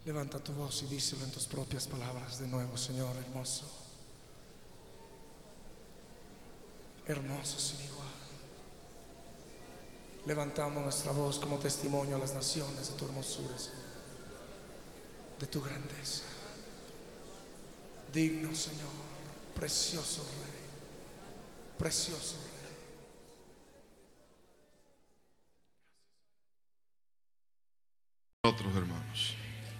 Levanta tu voz y díselo en tus propias palabras de nuevo, Señor hermoso. Hermoso sin igual. Levantamos nuestra voz como testimonio a las naciones de tu hermosura, Señor, de tu grandeza. Digno, Señor, precioso Rey, precioso Rey. Otros hermanos,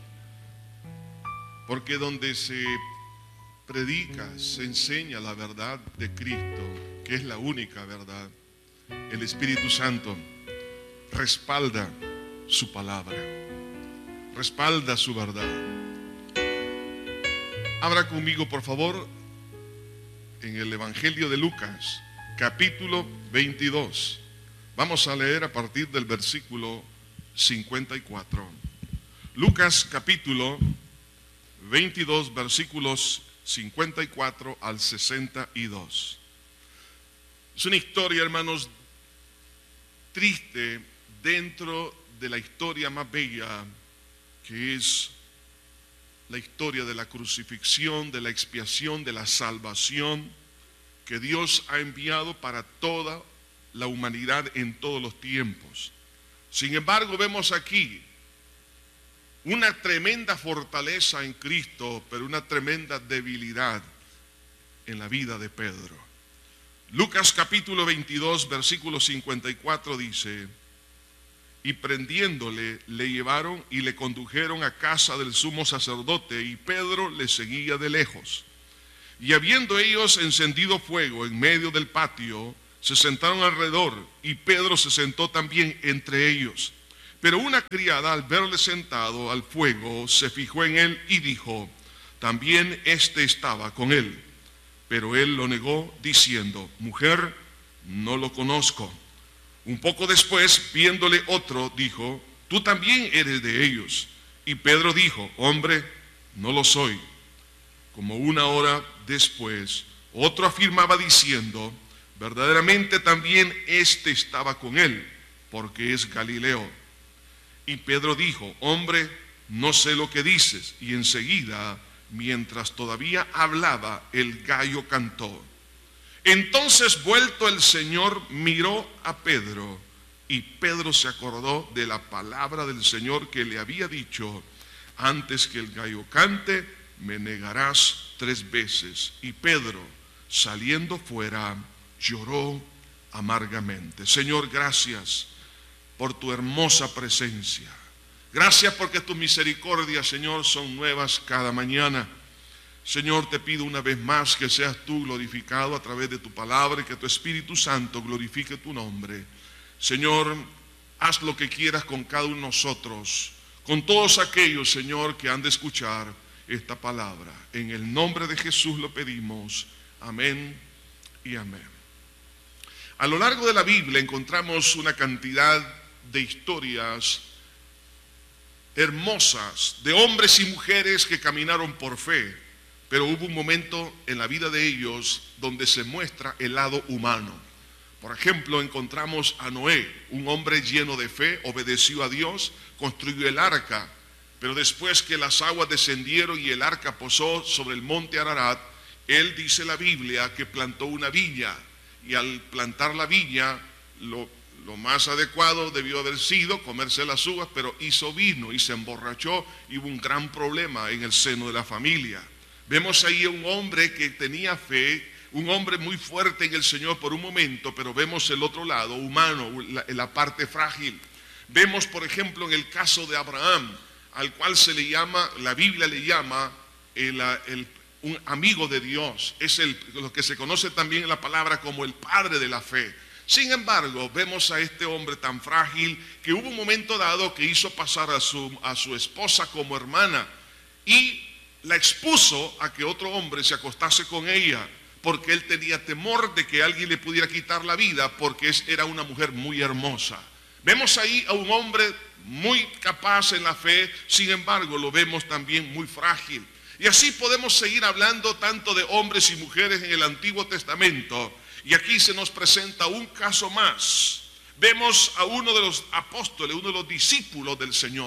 porque donde se predica, se enseña la verdad de Cristo, que es la única verdad, el Espíritu Santo respalda su palabra, respalda su verdad. Abra conmigo, por favor, en el Evangelio de Lucas, capítulo 22. Vamos a leer a partir del versículo 54. Lucas capítulo 22, versículos 54 al 62. Es una historia, hermanos, triste dentro de la historia más bella, que es la historia de la crucifixión, de la expiación, de la salvación que Dios ha enviado para toda la humanidad en todos los tiempos. Sin embargo, vemos aquí una tremenda fortaleza en Cristo, pero una tremenda debilidad en la vida de Pedro. Lucas capítulo 22, versículo 54 dice: y prendiéndole, le llevaron y le condujeron a casa del sumo sacerdote, y Pedro le seguía de lejos. Y habiendo ellos encendido fuego en medio del patio, se sentaron alrededor, y Pedro se sentó también entre ellos. Pero una criada, al verle sentado al fuego, se fijó en él y dijo: también éste estaba con él. Pero él lo negó, diciendo: mujer, no lo conozco. Un poco después, viéndole otro, dijo: tú también eres de ellos. Y Pedro dijo: hombre, no lo soy. Como una hora después, otro afirmaba diciendo: verdaderamente también éste estaba con él, porque es Galileo. Y Pedro dijo: hombre, no sé lo que dices. Y enseguida, mientras todavía hablaba, el gallo cantó. Entonces, vuelto el Señor, miró a Pedro, y Pedro se acordó de la palabra del Señor que le había dicho: antes que el gallo cante, me negarás 3 veces. Y Pedro, saliendo fuera, lloró amargamente. Señor, gracias por tu hermosa presencia. Gracias porque tus misericordias, Señor, son nuevas cada mañana. Señor, te pido una vez más que seas tú glorificado a través de tu palabra y que tu Espíritu Santo glorifique tu nombre. Señor, haz lo que quieras con cada uno de nosotros, con todos aquellos, Señor, que han de escuchar esta palabra. En el nombre de Jesús lo pedimos. Amén y amén. A lo largo de la Biblia encontramos una cantidad de historias hermosas de hombres y mujeres que caminaron por fe. Pero hubo un momento en la vida de ellos donde se muestra el lado humano. Por ejemplo, encontramos a Noé, un hombre lleno de fe, obedeció a Dios, construyó el arca. Pero después que las aguas descendieron y el arca posó sobre el monte Ararat, él, dice la Biblia, que plantó una viña. Y al plantar la viña, lo más adecuado debió haber sido comerse las uvas, pero hizo vino y se emborrachó, y hubo un gran problema en el seno de la familia. Vemos ahí a un hombre que tenía fe, un hombre muy fuerte en el Señor por un momento, pero vemos el otro lado, humano, la parte frágil. Vemos, por ejemplo, en el caso de Abraham, al cual se le llama, la Biblia le llama un amigo de Dios. Es lo que se conoce también en la palabra como el padre de la fe. Sin embargo, vemos a este hombre tan frágil que hubo un momento dado que hizo pasar a su esposa como hermana y la expuso a que otro hombre se acostase con ella, porque él tenía temor de que alguien le pudiera quitar la vida, porque era una mujer muy hermosa. Vemos ahí a un hombre muy capaz en la fe, sin embargo lo vemos también muy frágil. Y así podemos seguir hablando tanto de hombres y mujeres en el Antiguo Testamento. Y aquí se nos presenta un caso más. Vemos a uno de los apóstoles, uno de los discípulos del Señor.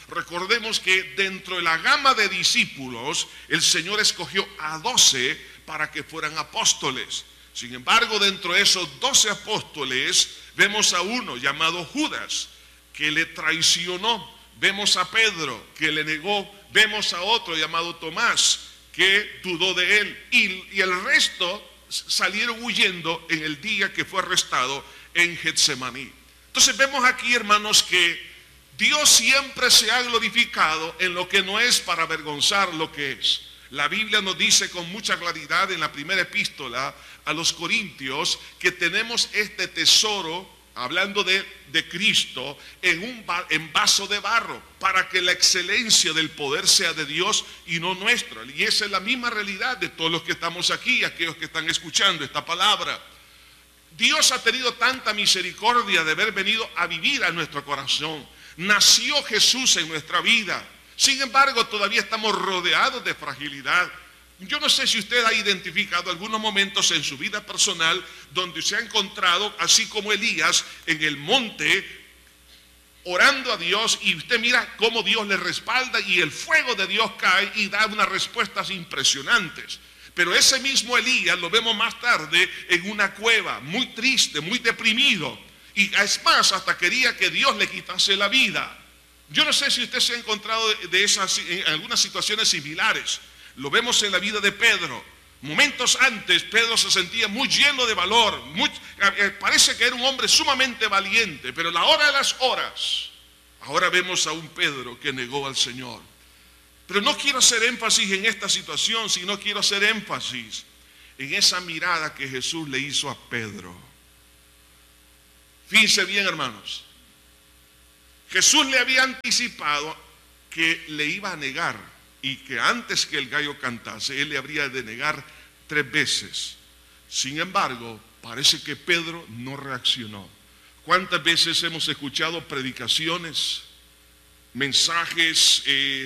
Recordemos que dentro de la gama de discípulos, el Señor escogió a 12 para que fueran apóstoles. Sin embargo, dentro de esos 12 apóstoles, vemos a uno llamado Judas, que le traicionó. Vemos a Pedro, que le negó. Vemos a otro llamado Tomás, que dudó de él. Y el resto salieron huyendo en el día que fue arrestado en Getsemaní. Entonces vemos aquí, hermanos, que Dios siempre se ha glorificado en lo que no es para avergonzar lo que es. La Biblia nos dice con mucha claridad en la primera epístola a los Corintios que tenemos este tesoro, hablando de Cristo, en vaso de barro, para que la excelencia del poder sea de Dios y no nuestra. Y esa es la misma realidad de todos los que estamos aquí, aquellos que están escuchando esta palabra. Dios ha tenido tanta misericordia de haber venido a vivir a nuestro corazón. Nació Jesús en nuestra vida. Sin embargo, todavía estamos rodeados de fragilidad. Yo no sé si usted ha identificado algunos momentos en su vida personal donde se ha encontrado, así como Elías, en el monte, orando a Dios, y usted mira cómo Dios le respalda y el fuego de Dios cae y da unas respuestas impresionantes. Pero ese mismo Elías lo vemos más tarde en una cueva, muy triste, muy deprimido. Y es más, hasta quería que Dios le quitase la vida. Yo no sé si usted se ha encontrado en algunas situaciones similares. Lo vemos en la vida de Pedro. Momentos antes, Pedro se sentía muy lleno de valor. Parece que era un hombre sumamente valiente, pero la hora de las horas, ahora vemos a un Pedro que negó al Señor. Pero no quiero hacer énfasis en esta situación, sino quiero hacer énfasis en esa mirada que Jesús le hizo a Pedro. Fíjense bien, hermanos. Jesús le había anticipado que le iba a negar y que antes que el gallo cantase, él le habría de negar 3 veces. Sin embargo, parece que Pedro no reaccionó. ¿Cuántas veces hemos escuchado predicaciones, mensajes,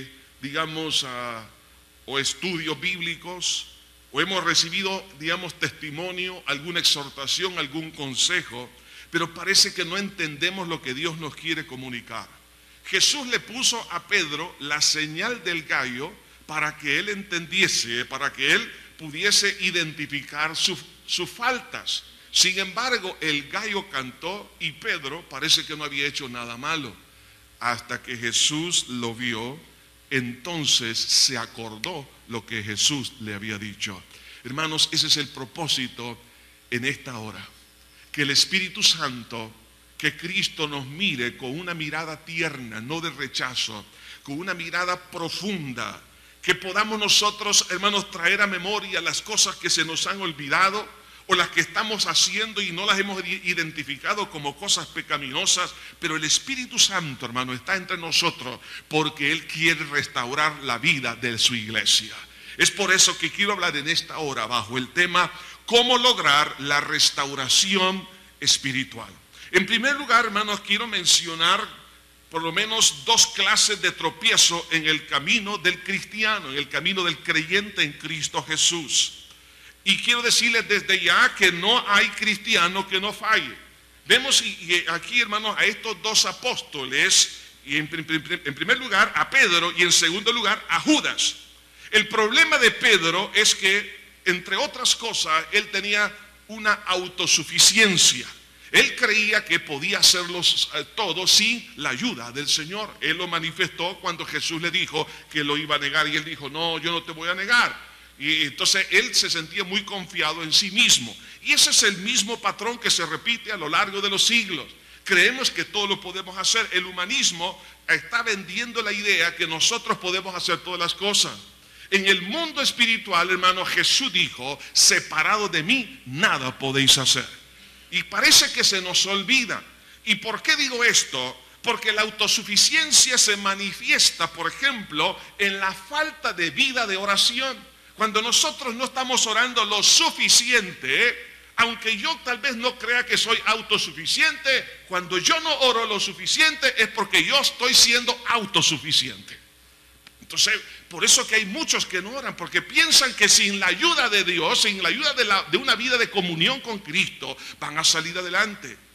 o estudios bíblicos, o hemos recibido, testimonio, alguna exhortación, algún consejo, pero parece que no entendemos lo que Dios nos quiere comunicar? Jesús le puso a Pedro la señal del gallo para que él entendiese, para que él pudiese identificar sus faltas. Sin embargo, el gallo cantó y Pedro parece que no había hecho nada malo. Hasta que Jesús lo vio, entonces se acordó lo que Jesús le había dicho. Hermanos, ese es el propósito en esta hora. Que el Espíritu Santo, que Cristo nos mire con una mirada tierna, no de rechazo, con una mirada profunda, que podamos nosotros, hermanos, traer a memoria las cosas que se nos han olvidado o las que estamos haciendo y no las hemos identificado como cosas pecaminosas, pero el Espíritu Santo, hermano, está entre nosotros porque Él quiere restaurar la vida de su iglesia. Es por eso que quiero hablar en esta hora bajo el tema ¿cómo lograr la restauración espiritual? En primer lugar, hermanos, quiero mencionar por lo menos 2 clases de tropiezo en el camino del cristiano, en el camino del creyente en Cristo Jesús. Y quiero decirles desde ya que no hay cristiano que no falle. Vemos aquí, hermanos, a estos 2 apóstoles, y en primer lugar a Pedro y en segundo lugar a Judas. El problema de Pedro es que, entre otras cosas, él tenía una autosuficiencia. Él creía que podía hacerlo todo sin la ayuda del Señor. Él lo manifestó cuando Jesús le dijo que lo iba a negar y él dijo, no, yo no te voy a negar. Y entonces él se sentía muy confiado en sí mismo. Y ese es el mismo patrón que se repite a lo largo de los siglos. Creemos que todo lo podemos hacer. El humanismo está vendiendo la idea que nosotros podemos hacer todas las cosas. En el mundo espiritual, hermano, Jesús dijo, separado de mí, nada podéis hacer. Y parece que se nos olvida. ¿Y por qué digo esto? Porque la autosuficiencia se manifiesta, por ejemplo, en la falta de vida de oración. Cuando nosotros no estamos orando lo suficiente, aunque yo tal vez no crea que soy autosuficiente, cuando yo no oro lo suficiente es porque yo estoy siendo autosuficiente. Entonces, por eso que hay muchos que no oran, porque piensan que sin la ayuda de Dios, sin la ayuda de una vida de comunión con Cristo, van a salir adelante.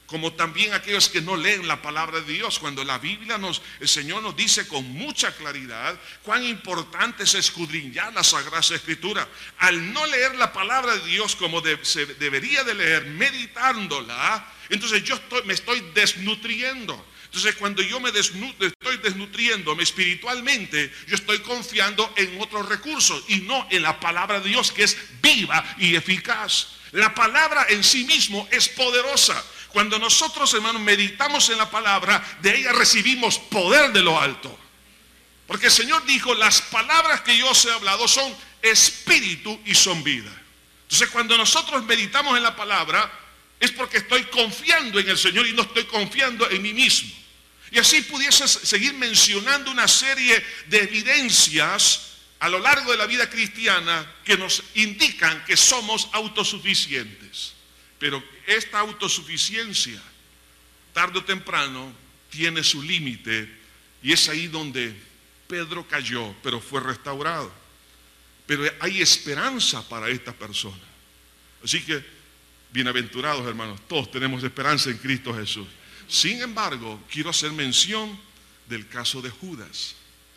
como también aquellos que no leen la palabra de Dios, cuando la Biblia el Señor nos dice con mucha claridad cuán importante es escudriñar la Sagrada Escritura. Al no leer la palabra de Dios como se debería de leer, meditándola, entonces me estoy desnutriendo. Entonces cuando yo estoy desnutriéndome espiritualmente, yo estoy confiando en otros recursos y no en la palabra de Dios, que es viva y eficaz. La palabra en sí mismo es poderosa. Cuando nosotros, hermanos, meditamos en la palabra, de ella recibimos poder de lo alto. Porque el Señor dijo, las palabras que yo os he hablado son espíritu y son vida. Entonces cuando nosotros meditamos en la palabra, es porque estoy confiando en el Señor y no estoy confiando en mí mismo. Y así pudiese seguir mencionando una serie de evidencias a lo largo de la vida cristiana que nos indican que somos autosuficientes. Pero esta autosuficiencia, tarde o temprano, tiene su límite, y es ahí donde Pedro cayó, pero fue restaurado. Pero hay esperanza para esta persona. Así que, bienaventurados hermanos, todos tenemos esperanza en Cristo Jesús. Sin embargo, quiero hacer mención del caso de Judas.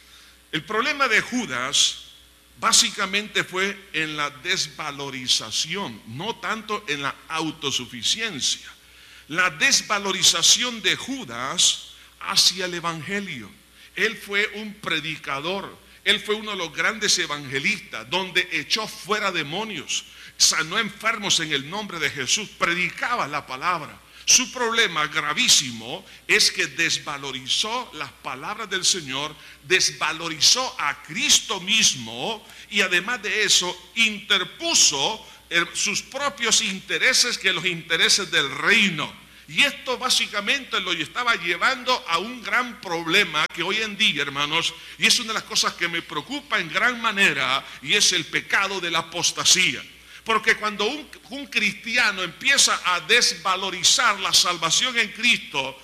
El problema de Judas básicamente fue en la desvalorización, no tanto en la autosuficiencia. La desvalorización de Judas hacia el evangelio. Él fue un predicador, él fue uno de los grandes evangelistas, donde echó fuera demonios, sanó enfermos en el nombre de Jesús, predicaba la palabra. Su problema gravísimo es que desvalorizó las palabras del Señor, desvalorizó a Cristo mismo y además de eso interpuso sus propios intereses que los intereses del reino. Y esto básicamente lo estaba llevando a un gran problema que hoy en día, hermanos, y es una de las cosas que me preocupa en gran manera, y es el pecado de la apostasía. Porque cuando un cristiano empieza a desvalorizar la salvación en Cristo,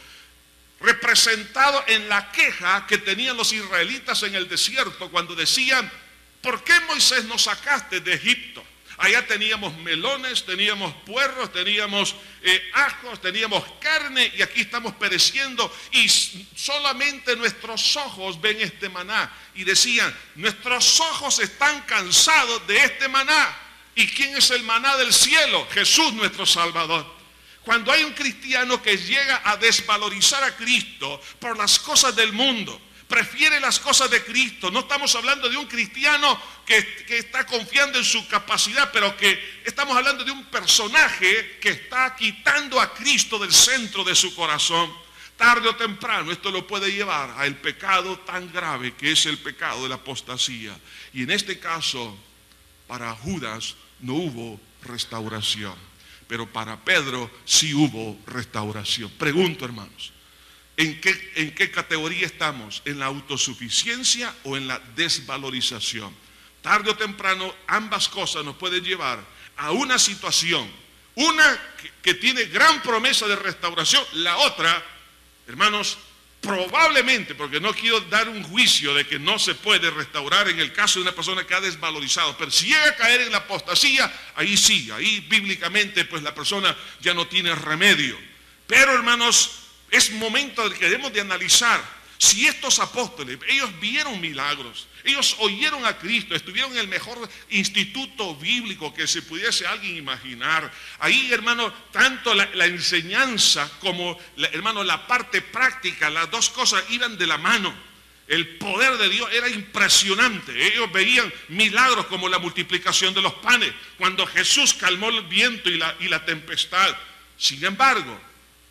representado en la queja que tenían los israelitas en el desierto cuando decían, ¿por qué Moisés nos sacaste de Egipto? Allá teníamos melones, teníamos puerros, teníamos ajos, teníamos carne y aquí estamos pereciendo y solamente nuestros ojos ven este maná. Y decían, nuestros ojos están cansados de este maná. ¿Y quién es el maná del cielo? Jesús nuestro Salvador. Cuando hay un cristiano que llega a desvalorizar a Cristo por las cosas del mundo, prefiere las cosas de Cristo, no estamos hablando de un cristiano que está confiando en su capacidad, pero que estamos hablando de un personaje que está quitando a Cristo del centro de su corazón. Tarde o temprano esto lo puede llevar al pecado tan grave que es el pecado de la apostasía. Y en este caso, para Judas no hubo restauración, pero para Pedro sí hubo restauración. Pregunto, hermanos, ¿en qué categoría estamos? ¿En la autosuficiencia o en la desvalorización? Tarde o temprano ambas cosas nos pueden llevar a una situación, una que tiene gran promesa de restauración, la otra, hermanos, probablemente, porque no quiero dar un juicio de que no se puede restaurar en el caso de una persona que ha desvalorizado, pero si llega a caer en la apostasía, ahí sí, ahí bíblicamente pues la persona ya no tiene remedio. Pero hermanos, es momento de que debemos de analizar si estos apóstoles, ellos vieron milagros, ellos oyeron a Cristo, estuvieron en el mejor instituto bíblico que se pudiese alguien imaginar. Ahí, hermano, tanto la enseñanza como, hermano, la parte práctica, las dos cosas iban de la mano. El poder de Dios era impresionante. Ellos veían milagros como la multiplicación de los panes, cuando Jesús calmó el viento y la tempestad. Sin embargo,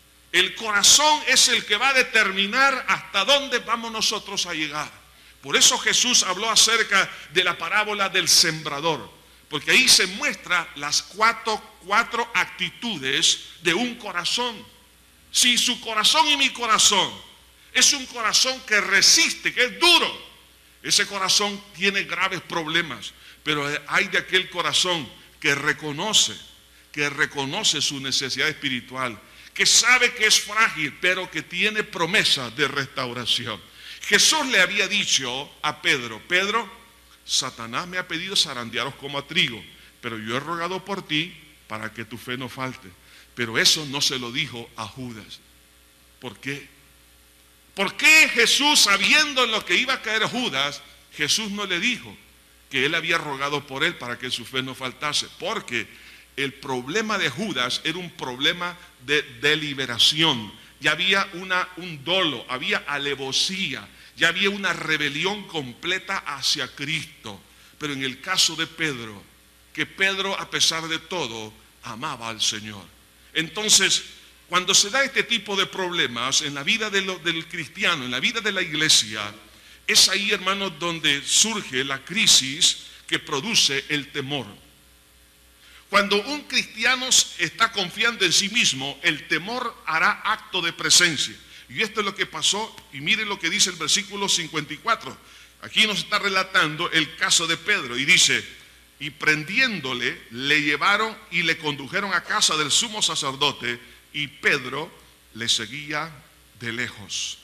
el corazón es el que va a determinar hasta dónde vamos nosotros a llegar. Por eso Jesús habló acerca de la parábola del sembrador, porque ahí se muestra las cuatro actitudes de un corazón. Si su corazón y mi corazón es un corazón que resiste, que es duro, ese corazón tiene graves problemas. Pero hay de aquel corazón que reconoce su necesidad espiritual, que sabe que es frágil, pero que tiene promesa de restauración. Jesús le había dicho a Pedro, Pedro, Satanás me ha pedido zarandearos como a trigo, pero yo he rogado por ti para que tu fe no falte. Pero eso no se lo dijo a Judas. ¿Por qué? ¿Por qué Jesús, sabiendo en lo que iba a caer Judas, Jesús no le dijo que él había rogado por él para que su fe no faltase? Porque el problema de Judas era un problema de deliberación. Ya había un dolo, había alevosía, ya había una rebelión completa hacia Cristo. Pero en el caso de Pedro, que Pedro a pesar de todo amaba al Señor. Entonces, cuando se da este tipo de problemas en la vida del cristiano, en la vida de la iglesia, es ahí, hermanos, donde surge la crisis que produce el temor. Cuando un cristiano está confiando en sí mismo, el temor hará acto de presencia. Y esto es lo que pasó, y miren lo que dice el versículo 54. Aquí nos está relatando el caso de Pedro, y dice: y prendiéndole, le llevaron y le condujeron a casa del sumo sacerdote, y Pedro le seguía de lejos.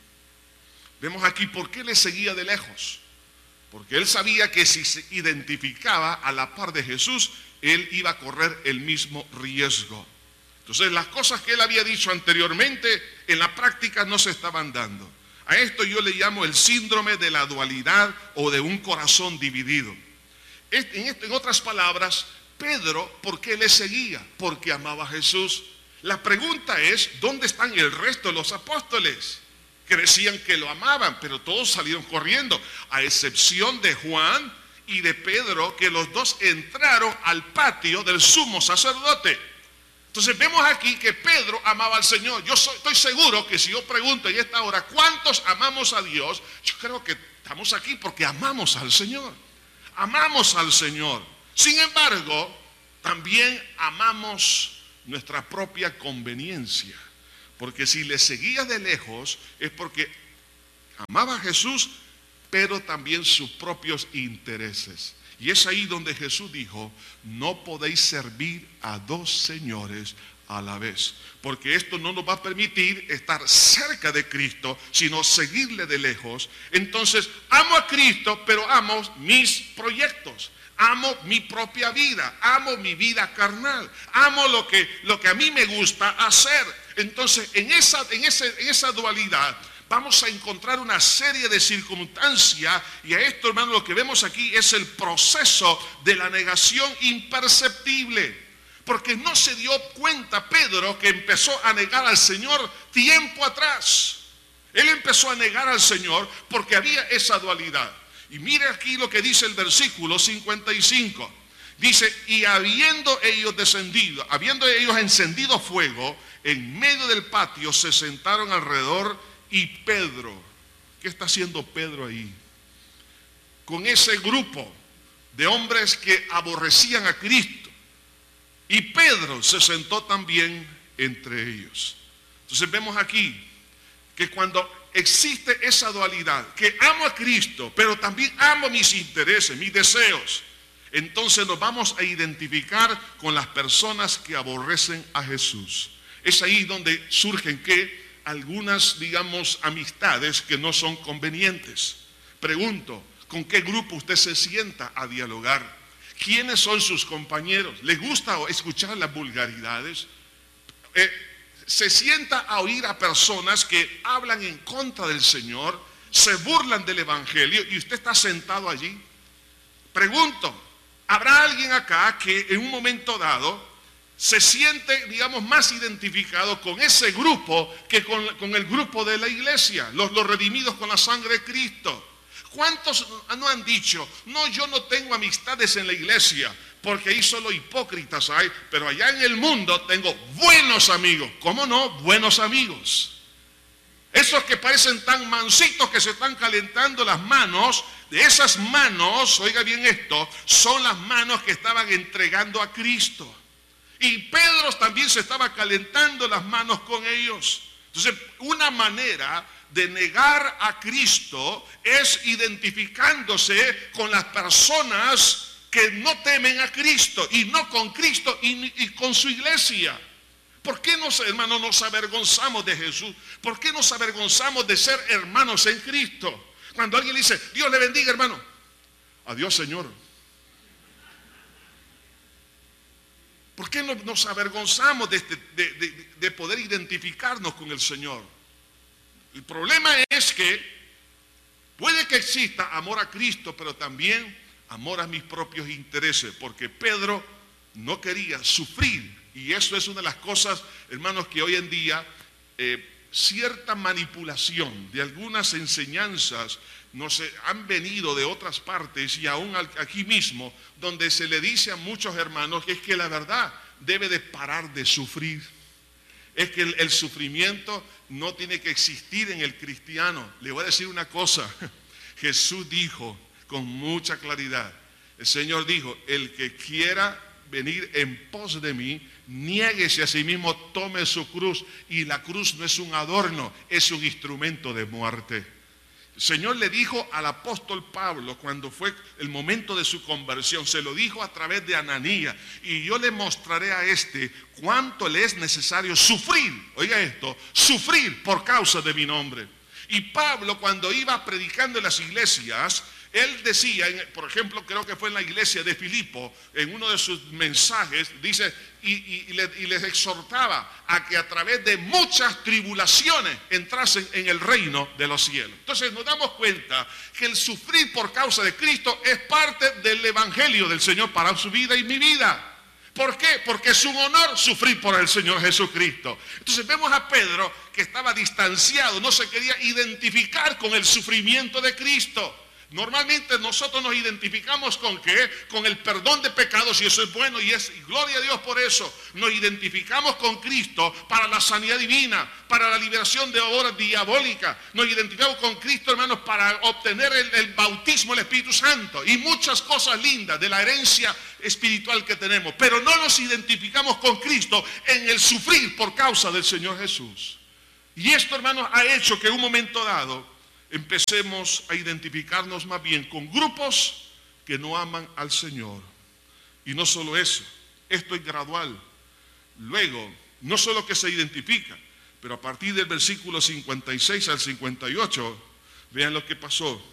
Vemos aquí por qué le seguía de lejos. Porque él sabía que si se identificaba a la par de Jesús, él iba a correr el mismo riesgo. Entonces las cosas que él había dicho anteriormente en la práctica no se estaban dando. A esto yo le llamo el síndrome de la dualidad o de un corazón dividido. En otras palabras, Pedro, ¿por qué le seguía? Porque amaba a Jesús. La pregunta es, ¿dónde están el resto de los apóstoles? Que decían que lo amaban, pero todos salieron corriendo, a excepción de Juan y de Pedro, que los dos entraron al patio del sumo sacerdote. Entonces vemos aquí que Pedro amaba al Señor. Estoy seguro que si yo pregunto en esta hora, ¿cuántos amamos a Dios? Yo creo que estamos aquí porque amamos al Señor. Amamos al Señor. Sin embargo, también amamos nuestra propia conveniencia. Porque si le seguía de lejos es porque amaba a Jesús, pero también sus propios intereses. Y es ahí donde Jesús dijo: no podéis servir a dos señores a la vez. Porque esto no nos va a permitir estar cerca de Cristo, sino seguirle de lejos. Entonces, amo a Cristo, pero amo mis proyectos. Amo mi propia vida, amo mi vida carnal, amo lo que a mí me gusta hacer. Entonces, en esa dualidad vamos a encontrar una serie de circunstancias, y a esto, hermano, lo que vemos aquí es el proceso de la negación imperceptible. Porque no se dio cuenta Pedro que empezó a negar al Señor tiempo atrás. Él empezó a negar al Señor porque había esa dualidad. Y mire aquí lo que dice el versículo 55. Dice: y habiendo ellos encendido fuego, en medio del patio se sentaron alrededor, y Pedro, ¿qué está haciendo Pedro ahí? Con ese grupo de hombres que aborrecían a Cristo. Y Pedro se sentó también entre ellos. Entonces vemos aquí que cuando existe esa dualidad, que amo a Cristo, pero también amo mis intereses, mis deseos, entonces nos vamos a identificar con las personas que aborrecen a Jesús. Es ahí donde surgen algunas, digamos, amistades que no son convenientes. Pregunto, ¿con qué grupo usted se sienta a dialogar? ¿Quiénes son sus compañeros? ¿Le gusta escuchar las vulgaridades? Se sienta a oír a personas que hablan en contra del Señor, se burlan del Evangelio, y usted está sentado allí. Pregunto, ¿habrá alguien acá que en un momento dado se siente, digamos, más identificado con ese grupo que con el grupo de la iglesia, los redimidos con la sangre de Cristo? ¿Cuántos no han dicho: no, yo no tengo amistades en la iglesia, porque ahí solo hipócritas hay, pero allá en el mundo tengo buenos amigos? ¿Cómo no? Buenos amigos. Esos que parecen tan mansitos que se están calentando las manos, de esas manos, oiga bien esto, son las manos que estaban entregando a Cristo. Y Pedro también se estaba calentando las manos con ellos. Entonces, una manera de negar a Cristo es identificándose con las personas que no temen a Cristo, y no con Cristo y con su iglesia. ¿Por qué hermanos, nos avergonzamos de Jesús? ¿Por qué nos avergonzamos de ser hermanos en Cristo? Cuando alguien le dice: Dios le bendiga, hermano. Adiós, Señor. ¿Por qué no nos avergonzamos de poder identificarnos con el Señor? El problema es que puede que exista amor a Cristo, pero también amor a mis propios intereses, porque Pedro no quería sufrir. Y eso es una de las cosas, hermanos, que hoy en día cierta manipulación de algunas enseñanzas nos han venido de otras partes y aún aquí mismo, donde se le dice a muchos hermanos que es que la verdad debe de parar de sufrir. Es que el sufrimiento no tiene que existir en el cristiano. Le voy a decir una cosa. Jesús dijo con mucha claridad, el Señor dijo, el que quiera venir en pos de mí, niéguese a sí mismo, tome su cruz. Y la cruz no es un adorno, es un instrumento de muerte. El Señor le dijo al apóstol Pablo cuando fue el momento de su conversión, se lo dijo a través de Ananías, y yo le mostraré a cuánto le es necesario sufrir, oiga esto, sufrir por causa de mi nombre. Y Pablo, cuando iba predicando en las iglesias, él decía, por ejemplo, creo que fue en la iglesia de Filipo, en uno de sus mensajes, dice, y les exhortaba a que a través de muchas tribulaciones entrasen en el reino de los cielos. Entonces nos damos cuenta que el sufrir por causa de Cristo es parte del evangelio del Señor para su vida y mi vida. ¿Por qué? Porque es un honor sufrir por el Señor Jesucristo. Entonces vemos a Pedro que estaba distanciado, no se quería identificar con el sufrimiento de Cristo. Normalmente nosotros nos identificamos ¿con qué? Con el perdón de pecados, y eso es bueno, y gloria a Dios por eso. Nos identificamos con Cristo para la sanidad divina, para la liberación de obras diabólicas. Nos identificamos con Cristo, hermanos, para obtener el bautismo del Espíritu Santo y muchas cosas lindas de la herencia espiritual que tenemos. Pero no nos identificamos con Cristo en el sufrir por causa del Señor Jesús. Y esto, hermanos, ha hecho que en un momento dado empecemos a identificarnos más bien con grupos que no aman al Señor. Y no solo eso, esto es gradual. Luego, no solo que se identifica, pero a partir del versículo 56 al 58, vean lo que pasó.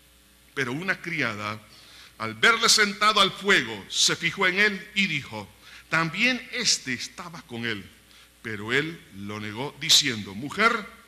Pero una criada, al verle sentado al fuego, se fijó en él y dijo, también estaba con él. Pero él lo negó diciendo, mujer,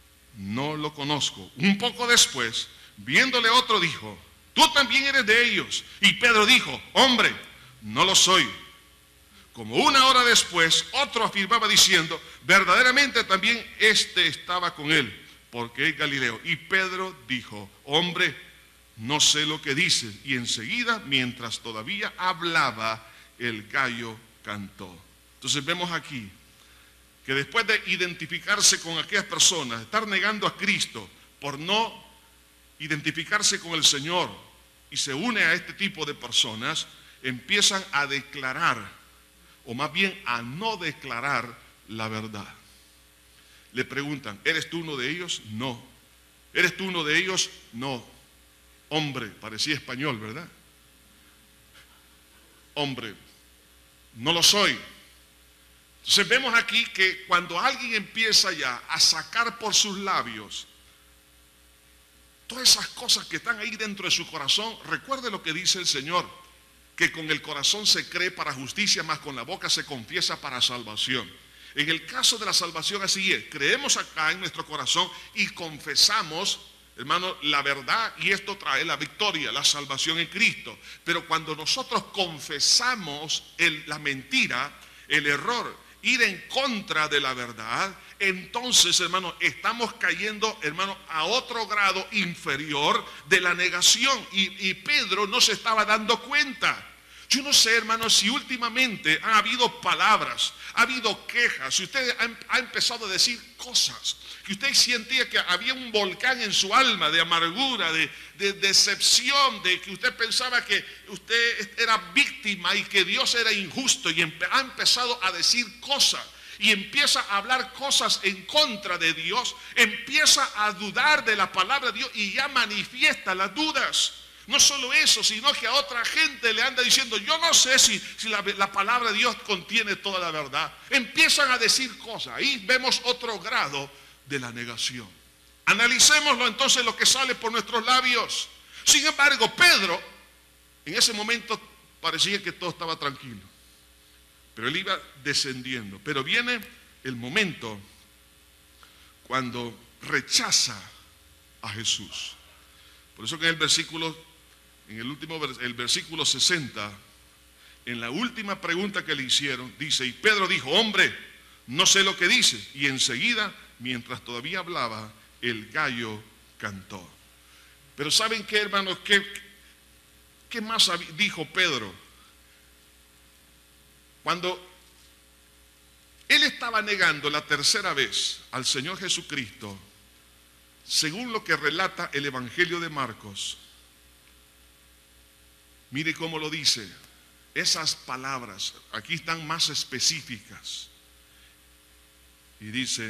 no lo conozco. Un poco después, viéndole otro, dijo, tú también eres de ellos. Y Pedro dijo, hombre, no lo soy. Como una hora después, otro afirmaba diciendo, verdaderamente también estaba con él, porque es Galileo. Y Pedro dijo, hombre, no sé lo que dices. Y enseguida, mientras todavía hablaba, el gallo cantó. Entonces vemos aquí que después de identificarse con aquellas personas, estar negando a Cristo por no identificarse con el Señor, y se une a este tipo de personas, empiezan a declarar, o más bien a no declarar la verdad. Le preguntan, ¿eres tú uno de ellos? No. ¿Eres tú uno de ellos? No. Hombre, parecía español, ¿verdad? Hombre, no lo soy. Entonces vemos aquí que cuando alguien empieza ya a sacar por sus labios todas esas cosas que están ahí dentro de su corazón, recuerde lo que dice el Señor, que con el corazón se cree para justicia, mas con la boca se confiesa para salvación. En el caso de la salvación así es, creemos acá en nuestro corazón y confesamos, hermano, la verdad, y esto trae la victoria, la salvación en Cristo. Pero cuando nosotros confesamos la mentira, el error, ir en contra de la verdad, entonces, hermano, estamos cayendo, hermano, a otro grado inferior de la negación. Y Pedro no se estaba dando cuenta. Yo no sé, hermano, si últimamente ha habido palabras, ha habido quejas, si usted ha empezado a decir cosas, que usted sentía que había un volcán en su alma de amargura, de decepción, de que usted pensaba que usted era víctima y que Dios era injusto, y ha empezado a decir cosas y empieza a hablar cosas en contra de Dios, empieza a dudar de la palabra de Dios y ya manifiesta las dudas. No solo eso, sino que a otra gente le anda diciendo, yo no sé si la palabra de Dios contiene toda la verdad. Empiezan a decir cosas. Ahí vemos otro grado de la negación. Analicémoslo entonces lo que sale por nuestros labios. Sin embargo, Pedro, en ese momento parecía que todo estaba tranquilo. pero él iba descendiendo. Pero viene el momento cuando rechaza a Jesús. Por eso que en el versículo, el versículo 60, en la última pregunta que le hicieron, dice, y Pedro dijo, hombre, no sé lo que dices. Y enseguida, mientras todavía hablaba, el gallo cantó. Pero ¿saben qué, hermanos? ¿Qué más dijo Pedro? Cuando él estaba negando la tercera vez al Señor Jesucristo, según lo que relata el Evangelio de Marcos, mire cómo lo dice. Esas palabras aquí están más específicas. Y dice,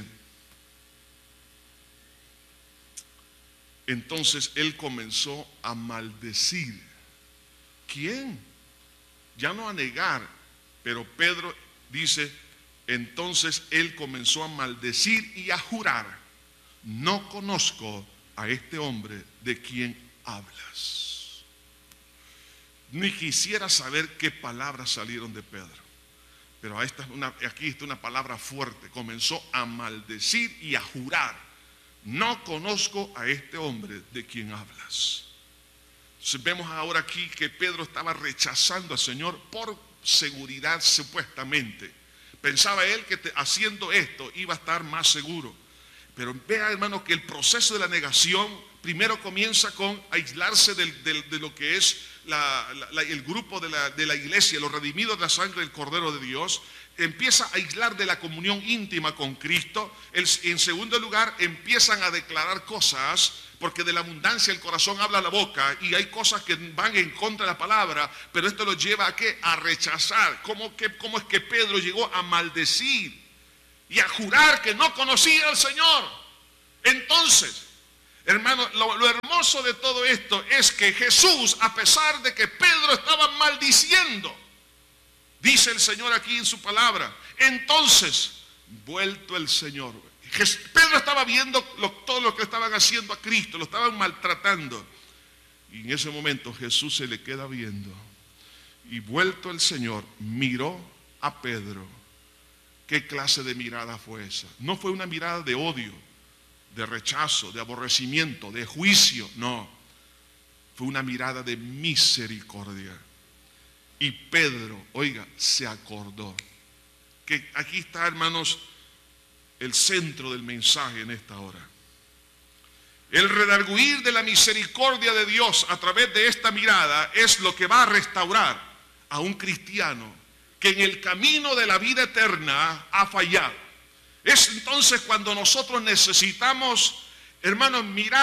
entonces él comenzó a maldecir. ¿Quién? Ya no a negar, pero Pedro dice, entonces él comenzó a maldecir y a jurar, no conozco a este hombre de quien hablas. Ni quisiera saber qué palabras salieron de Pedro. Pero aquí está una palabra fuerte. Comenzó a maldecir y a jurar. No conozco a este hombre de quien hablas. Entonces vemos ahora aquí que Pedro estaba rechazando al Señor por seguridad supuestamente. Pensaba él que haciendo esto iba a estar más seguro. Pero vea, hermano, que el proceso de la negación primero comienza con aislarse de lo que es el grupo de la iglesia, los redimidos de la sangre del Cordero de Dios. Empieza a aislar de la comunión íntima con Cristo. En segundo lugar, empiezan a declarar cosas, porque de la abundancia el corazón habla la boca, y hay cosas que van en contra de la palabra, pero esto lo lleva ¿a qué? A rechazar. ¿Cómo es que Pedro llegó a maldecir y a jurar que no conocía al Señor? Entonces, hermano, lo hermoso de todo esto es que Jesús, a pesar de que Pedro estaba maldiciendo, dice el Señor aquí en su palabra, entonces, vuelto el Señor. Pedro estaba viendo todo lo que estaban haciendo a Cristo, lo estaban maltratando. Y en ese momento Jesús se le queda viendo. Y vuelto el Señor, miró a Pedro. ¿Qué clase de mirada fue esa? No fue una mirada de odio, de rechazo, de aborrecimiento, de juicio, no. Fue una mirada de misericordia. Y Pedro, oiga, se acordó. Que aquí está, hermanos, el centro del mensaje en esta hora. El redarguir de la misericordia de Dios a través de esta mirada es lo que va a restaurar a un cristiano que en el camino de la vida eterna ha fallado. Es entonces cuando nosotros necesitamos, hermanos,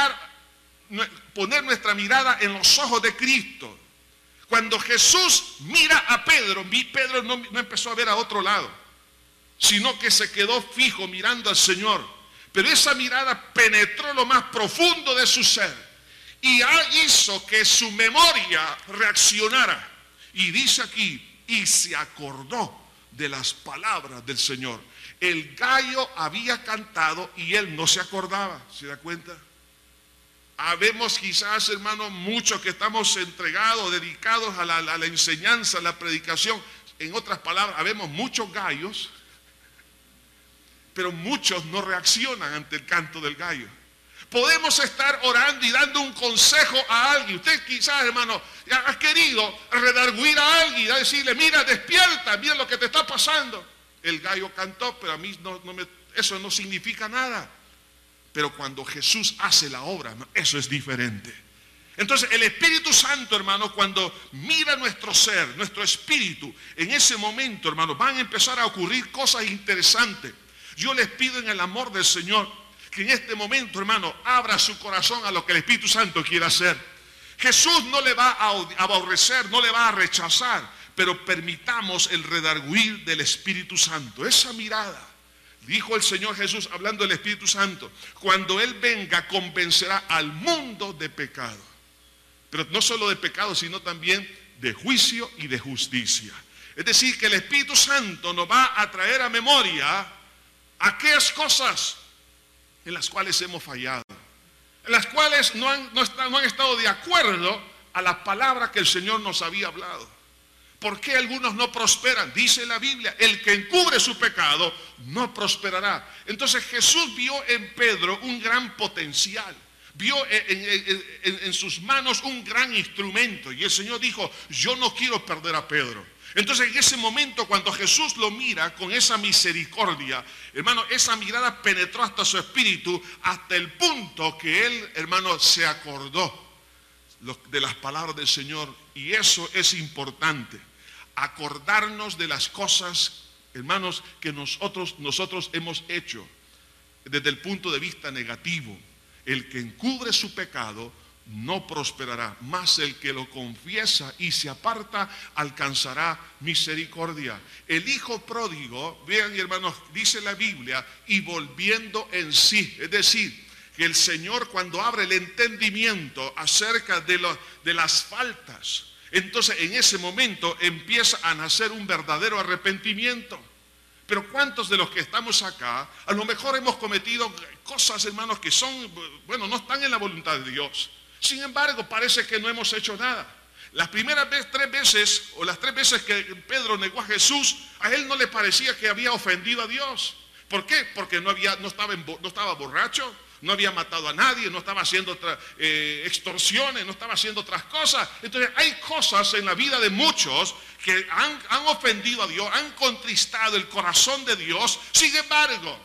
poner nuestra mirada en los ojos de Cristo. Cuando Jesús mira a Pedro, Pedro no empezó a ver a otro lado, sino que se quedó fijo mirando al Señor. Pero esa mirada penetró lo más profundo de su ser y hizo que su memoria reaccionara. Y dice aquí, y se acordó de las palabras del Señor. El gallo había cantado y él no se acordaba. ¿Se da cuenta? Habemos quizás, hermanos, muchos que estamos entregados, dedicados a la enseñanza, a la predicación. En otras palabras, habemos muchos gallos, pero muchos no reaccionan ante el canto del gallo. Podemos estar orando y dando un consejo a alguien. Usted quizás, hermano, ha querido redarguir a alguien, a decirle, mira, despierta, mira lo que te está pasando. El gallo cantó, pero a mí eso no significa nada. Pero cuando Jesús hace la obra, eso es diferente. Entonces el Espíritu Santo, hermano, cuando mira nuestro ser, nuestro espíritu, en ese momento, hermano, van a empezar a ocurrir cosas interesantes. Yo les pido en el amor del Señor que en este momento, hermano, abra su corazón a lo que el Espíritu Santo quiere hacer. Jesús no le va a aborrecer, no le va a rechazar, pero permitamos el redarguir del Espíritu Santo. Esa mirada, dijo el Señor Jesús hablando del Espíritu Santo, cuando Él venga convencerá al mundo de pecado. Pero no solo de pecado, sino también de juicio y de justicia. Es decir, que el Espíritu Santo nos va a traer a memoria aquellas cosas en las cuales hemos fallado, en las cuales no han estado de acuerdo a la palabra que el Señor nos había hablado. ¿Por qué algunos no prosperan? Dice la Biblia, el que encubre su pecado no prosperará. Entonces Jesús vio en Pedro un gran potencial. Vio en sus manos un gran instrumento. Y el Señor dijo, yo no quiero perder a Pedro. Entonces en ese momento, cuando Jesús lo mira con esa misericordia, hermano, esa mirada penetró hasta su espíritu, hasta el punto que él, hermano, se acordó de las palabras del Señor. Y eso es importante, acordarnos de las cosas, hermanos, que nosotros hemos hecho desde el punto de vista negativo. El que encubre su pecado no prosperará, mas el que lo confiesa y se aparta alcanzará misericordia. El hijo pródigo, vean hermanos, dice la Biblia, y volviendo en sí, es decir, que el Señor cuando abre el entendimiento acerca de las faltas, entonces en ese momento empieza a nacer un verdadero arrepentimiento. Pero ¿cuántos de los que estamos acá a lo mejor hemos cometido cosas, hermanos, que son, bueno, no están en la voluntad de Dios? Sin embargo, parece que no hemos hecho nada. Las primeras 3 veces, o las 3 veces que Pedro negó a Jesús, a él no le parecía que había ofendido a Dios. ¿Por qué? Porque no estaba borracho, no había matado a nadie, no estaba haciendo extorsiones, no estaba haciendo otras cosas. Entonces hay cosas en la vida de muchos que han ofendido a Dios, han contristado el corazón de Dios. Sin embargo,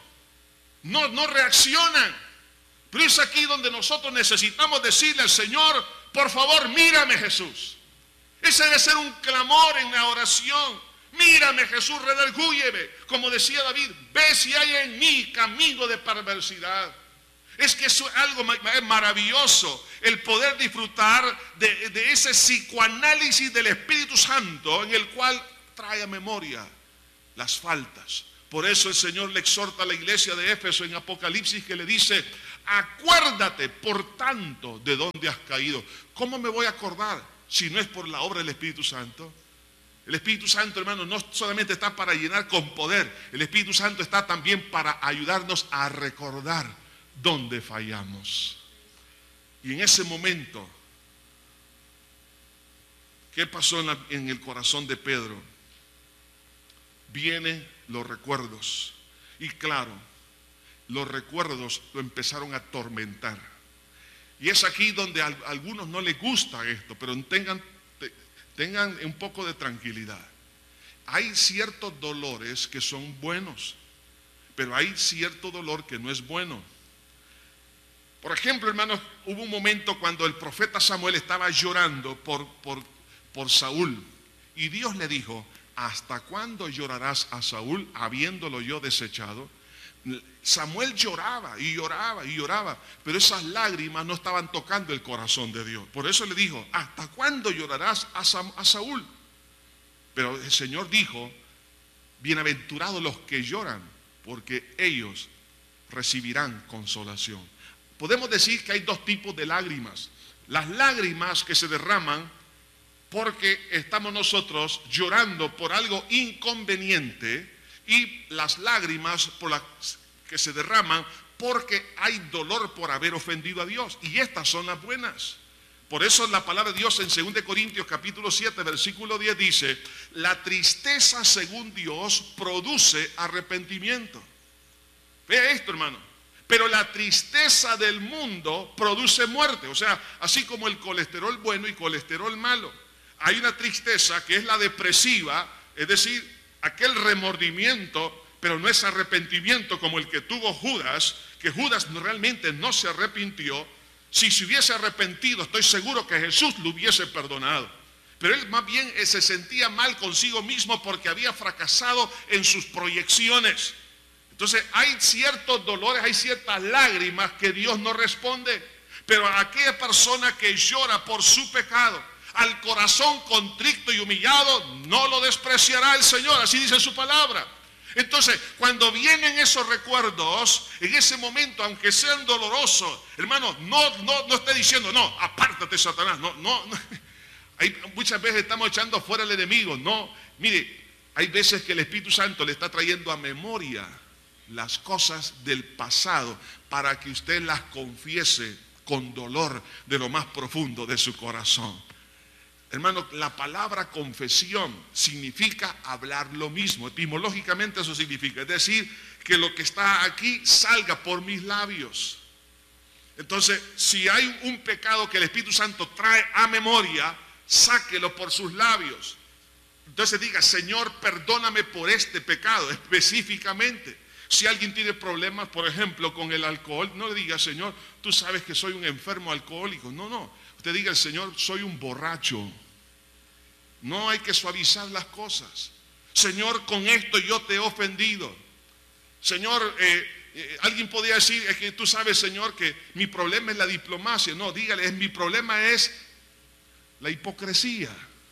no reaccionan. Pero es aquí donde nosotros necesitamos decirle al Señor, por favor, mírame, Jesús. Ese debe ser un clamor en la oración. Mírame, Jesús, redargúyeme. Como decía David, ve si hay en mí camino de perversidad. Es que es algo maravilloso el poder disfrutar de ese psicoanálisis del Espíritu Santo, en el cual trae a memoria las faltas. Por eso el Señor le exhorta a la iglesia de Éfeso en Apocalipsis, que le dice, acuérdate por tanto de dónde has caído. ¿Cómo me voy a acordar si no es por la obra del Espíritu Santo? El Espíritu Santo, hermano, no solamente está para llenar con poder, el Espíritu Santo está también para ayudarnos a recordar dónde fallamos. Y en ese momento, ¿qué pasó en el corazón de Pedro? Vienen los recuerdos. Y claro, los recuerdos lo empezaron a atormentar. Y es aquí donde a algunos no les gusta esto, pero tengan un poco de tranquilidad. Hay ciertos dolores que son buenos, pero hay cierto dolor que no es bueno. Por ejemplo, hermanos, hubo un momento cuando el profeta Samuel estaba llorando por Saúl. Y Dios le dijo, ¿hasta cuándo llorarás a Saúl habiéndolo yo desechado? Samuel lloraba y lloraba y lloraba, pero esas lágrimas no estaban tocando el corazón de Dios. Por eso le dijo, ¿hasta cuándo llorarás a Saúl? Pero el Señor dijo, bienaventurados los que lloran, porque ellos recibirán consolación. Podemos decir que hay 2 tipos de lágrimas. Las lágrimas que se derraman porque estamos nosotros llorando por algo inconveniente, y las lágrimas por las que se derraman porque hay dolor por haber ofendido a Dios. Y estas son las buenas. Por eso la palabra de Dios en 2 Corintios capítulo 7 versículo 10 dice, la tristeza según Dios produce arrepentimiento. Vea esto, hermano. Pero la tristeza del mundo produce muerte. O sea, así como el colesterol bueno y colesterol malo. Hay una tristeza que es la depresiva, es decir, aquel remordimiento, pero no es arrepentimiento como el que tuvo Judas, que Judas realmente no se arrepintió. Si se hubiese arrepentido, estoy seguro que Jesús lo hubiese perdonado. Pero él más bien se sentía mal consigo mismo porque había fracasado en sus proyecciones. Entonces hay ciertos dolores, hay ciertas lágrimas que Dios no responde. Pero a aquella persona que llora por su pecado, al corazón contrito y humillado, no lo despreciará el Señor, así dice su palabra. Entonces, cuando vienen esos recuerdos, en ese momento, aunque sean dolorosos, hermano, no esté diciendo, no, apártate, Satanás, no. Muchas veces estamos echando fuera al enemigo, no. Mire, hay veces que el Espíritu Santo le está trayendo a memoria las cosas del pasado para que usted las confiese con dolor de lo más profundo de su corazón. Hermano, la palabra confesión significa hablar lo mismo. Etimológicamente eso significa, es decir, que lo que está aquí salga por mis labios. Entonces, si hay un pecado que el Espíritu Santo trae a memoria, sáquelo por sus labios. Entonces diga, Señor, perdóname por este pecado específicamente. Si alguien tiene problemas, por ejemplo, con el alcohol, no le diga, Señor, tú sabes que soy un enfermo alcohólico. No. Usted diga, Señor, soy un borracho. No hay que suavizar las cosas. Señor, con esto yo te he ofendido. Señor, alguien podría decir, es que tú sabes, Señor, que mi problema es la diplomacia. No, dígale, mi problema es la hipocresía.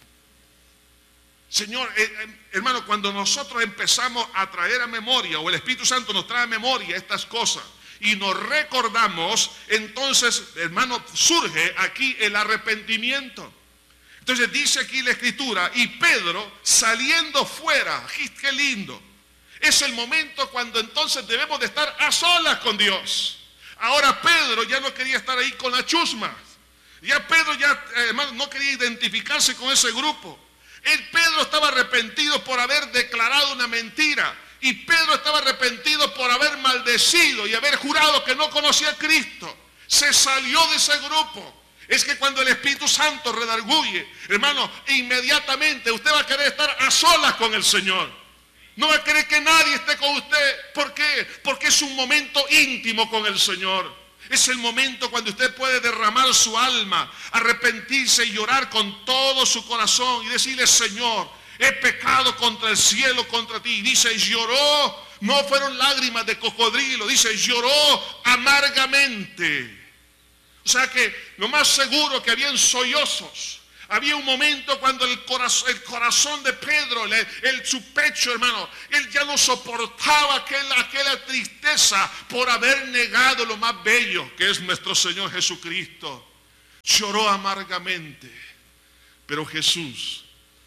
Señor, hermano, cuando nosotros empezamos a traer a memoria, o el Espíritu Santo nos trae a memoria estas cosas, y nos recordamos, entonces, hermano, surge aquí el arrepentimiento. Entonces dice aquí la Escritura, y Pedro saliendo fuera, qué lindo, es el momento cuando entonces debemos de estar a solas con Dios. Ahora Pedro ya no quería estar ahí con la chusma, ya Pedro hermano, no quería identificarse con ese grupo. Pedro estaba arrepentido por haber declarado una mentira. Y Pedro estaba arrepentido por haber maldecido y haber jurado que no conocía a Cristo. Se salió de ese grupo. Es que cuando el Espíritu Santo redarguye, hermano, inmediatamente usted va a querer estar a solas con el Señor. No va a querer que nadie esté con usted. ¿Por qué? Porque es un momento íntimo con el Señor. Es el momento cuando usted puede derramar su alma, arrepentirse y llorar con todo su corazón y decirle, Señor, he pecado contra el cielo, contra ti. Y dice, lloró, no fueron lágrimas de cocodrilo, dice, lloró amargamente. O sea que lo más seguro que habían sollozos. Había un momento cuando el corazón de Pedro, su pecho, hermano, él ya no soportaba aquella tristeza por haber negado lo más bello que es nuestro Señor Jesucristo. Lloró amargamente. Pero Jesús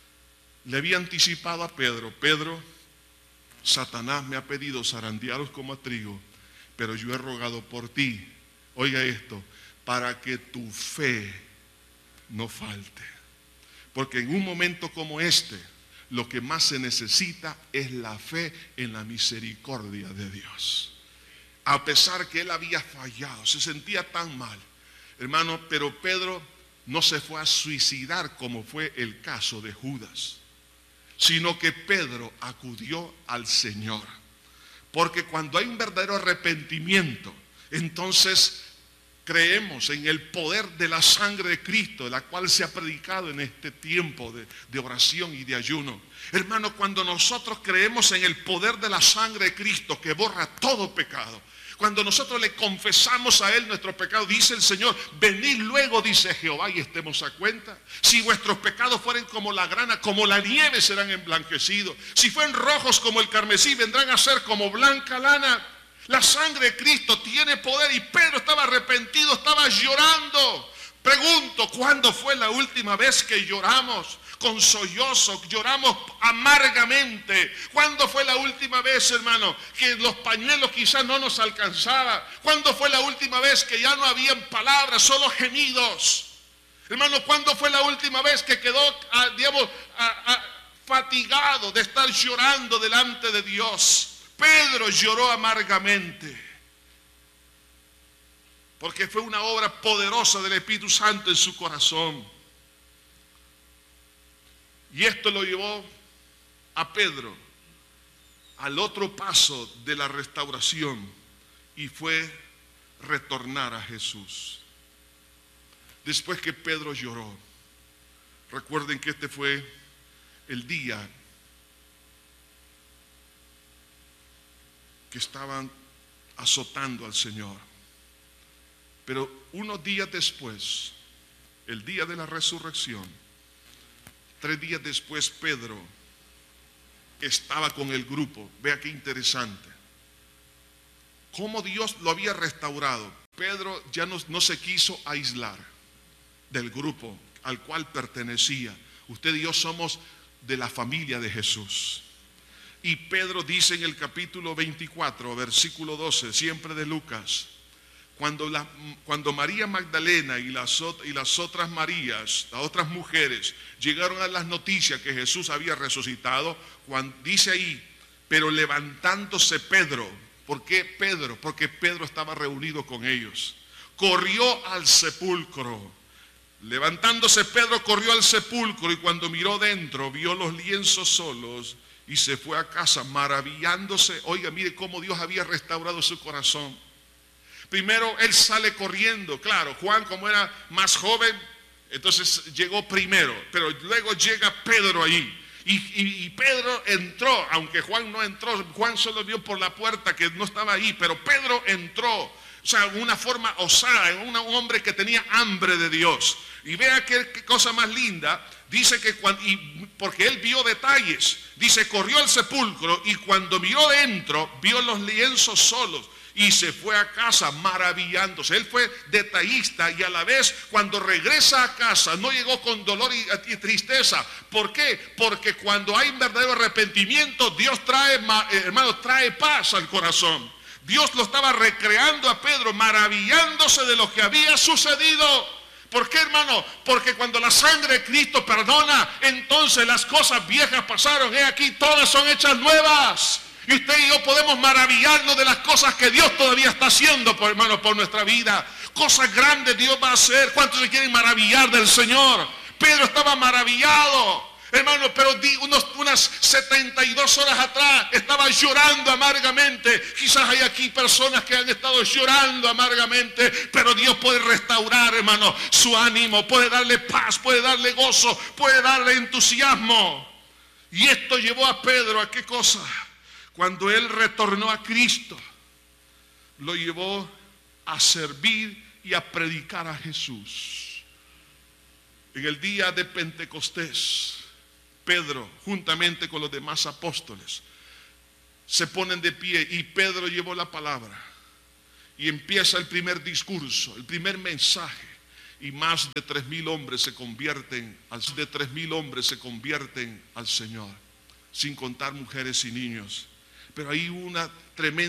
le había anticipado a Pedro, Pedro, Satanás me ha pedido zarandearos como a trigo, pero yo he rogado por ti, oiga esto, para que tu fe no falte. Porque en un momento como este, lo que más se necesita es la fe en la misericordia de Dios. A pesar que él había fallado, se sentía tan mal, hermano, pero Pedro no se fue a suicidar como fue el caso de Judas, sino que Pedro acudió al Señor. Porque cuando hay un verdadero arrepentimiento, entonces creemos en el poder de la sangre de Cristo, de la cual se ha predicado en este tiempo de oración y de ayuno. Hermano, cuando nosotros creemos en el poder de la sangre de Cristo que borra todo pecado, cuando nosotros le confesamos a Él nuestro pecado, dice el Señor, venid luego, dice Jehová, y estemos a cuenta. Si vuestros pecados fueren como la grana, como la nieve serán emblanquecidos. Si fueren rojos como el carmesí, vendrán a ser como blanca lana. La sangre de Cristo tiene poder y Pedro estaba arrepentido, estaba llorando. Pregunto, ¿cuándo fue la última vez que lloramos con sollozo, lloramos amargamente? ¿Cuándo fue la última vez, hermano, que los pañuelos quizás no nos alcanzaban? ¿Cuándo fue la última vez que ya no habían palabras, solo gemidos? Hermano, ¿cuándo fue la última vez que quedó, fatigado de estar llorando delante de Dios? Pedro lloró amargamente, porque fue una obra poderosa del Espíritu Santo en su corazón. Y esto lo llevó a Pedro al otro paso de la restauración, y fue retornar a Jesús. Después que Pedro lloró, recuerden que este fue el día que estaban azotando al Señor. Pero unos días después, el día de la resurrección, 3 días después, Pedro estaba con el grupo. Vea qué interesante. Cómo Dios lo había restaurado. Pedro ya no se quiso aislar del grupo al cual pertenecía. Usted y yo somos de la familia de Jesús. Y Pedro dice en el capítulo 24, versículo 12, siempre de Lucas, Cuando María Magdalena y las otras Marías, las otras mujeres, llegaron a las noticias que Jesús había resucitado, dice ahí, pero levantándose Pedro. ¿Por qué Pedro? Porque Pedro estaba reunido con ellos. Corrió al sepulcro. Levantándose Pedro corrió al sepulcro y cuando miró dentro vio los lienzos solos y se fue a casa maravillándose. Oiga, mire cómo Dios había restaurado su corazón. Primero él sale corriendo, claro, Juan como era más joven, entonces llegó primero, pero luego llega Pedro ahí. Y Pedro entró, aunque Juan no entró, Juan solo vio por la puerta que no estaba ahí, pero Pedro entró, o sea, una forma osada, un hombre que tenía hambre de Dios. Y vea qué cosa más linda, dice que porque él vio detalles, dice corrió al sepulcro y cuando miró dentro, vio los lienzos solos. Y se fue a casa maravillándose. Él fue detallista y a la vez cuando regresa a casa no llegó con dolor y tristeza. ¿Por qué? Porque cuando hay verdadero arrepentimiento, Dios trae, hermanos, trae paz al corazón. Dios lo estaba recreando a Pedro, maravillándose de lo que había sucedido. ¿Por qué, hermano? Porque cuando la sangre de Cristo perdona, entonces las cosas viejas pasaron. He aquí, todas son hechas nuevas. Y usted y yo podemos maravillarnos de las cosas que Dios todavía está haciendo, hermano, por nuestra vida. Cosas grandes Dios va a hacer. ¿Cuántos se quieren maravillar del Señor? Pedro estaba maravillado, hermano, pero unas 72 horas atrás estaba llorando amargamente. Quizás hay aquí personas que han estado llorando amargamente, pero Dios puede restaurar, hermano, su ánimo, puede darle paz, puede darle gozo, puede darle entusiasmo. Y esto llevó a Pedro a qué cosa. Cuando él retornó a Cristo, lo llevó a servir y a predicar a Jesús. En el día de Pentecostés, Pedro, juntamente con los demás apóstoles, se ponen de pie y Pedro llevó la palabra. Y empieza el primer discurso, el primer mensaje. Y más de 3,000 hombres se convierten al Señor, sin contar mujeres y niños. Pero hay una tremenda